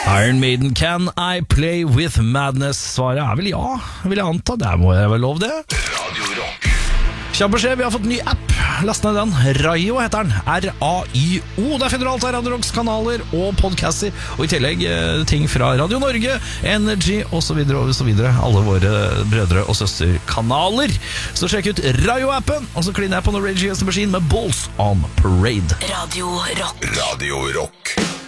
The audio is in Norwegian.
Iron Maiden, Can I Play With Madness? Svaret er vel ja, vil jeg anta. Det må jeg vel lov det. Radio Rock. Kjapp beskjed, vi har fått en ny app. Last ned den. Raio heter den. R-A-I-O. Der finner du alt av Radio Rocks kanaler og podcaster, og i tillegg ting fra Radio Norge, Energy og så videre og så videre. Alle våre brødre og søsterkanaler. Så sjekk ut Raio-appen, og så kliner jeg på noe Rage Against the Machine med Balls on Parade. Radio Rock. Radio Rock.